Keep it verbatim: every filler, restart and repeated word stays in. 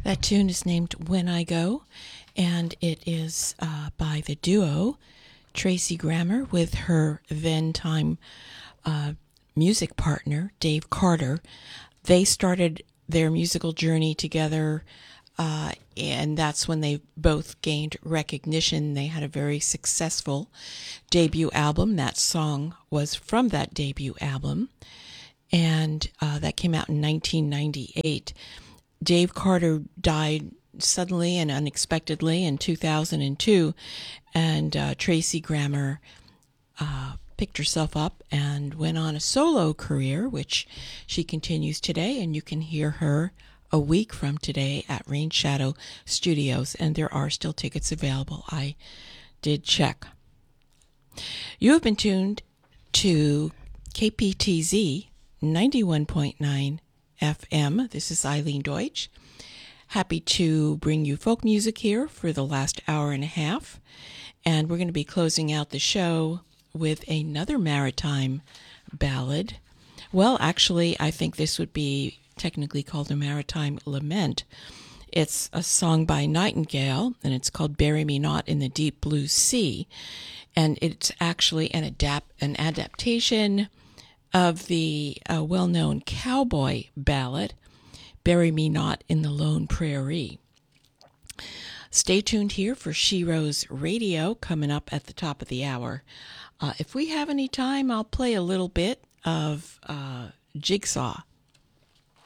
That tune is named When I Go, and it is uh, by the duo Tracy Grammer with her then time uh, music partner, Dave Carter. They started their musical journey together, uh, and that's when they both gained recognition. They had a very successful debut album. That song was from that debut album, and uh, that came out in nineteen ninety-eight. Dave Carter died suddenly and unexpectedly in two thousand two, and uh, Tracy Grammer uh, picked herself up and went on a solo career, which she continues today, and you can hear her a week from today at Rain Shadow Studios, and there are still tickets available. I did check. You have been tuned to K P T Z ninety-one point nine F M. This is Eileen Deutsch. Happy to bring you folk music here for the last hour and a half. And we're going to be closing out the show with another maritime ballad. Well, actually, I think this would be technically called a maritime lament. It's a song by Nightingale, and it's called Bury Me Not in the Deep Blue Sea. And it's actually an adapt an adaptation of the uh, well-known cowboy ballad, Bury Me Not in the Lone Prairie. Stay tuned here for She Rose Radio coming up at the top of the hour. Uh, if we have any time, I'll play a little bit of uh, Jigsaw